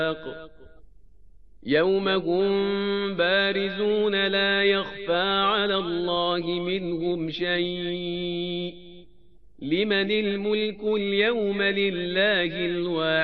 يوم هم بارزون لا يخفى على الله منهم شيء لمن الملك اليوم لله الواحد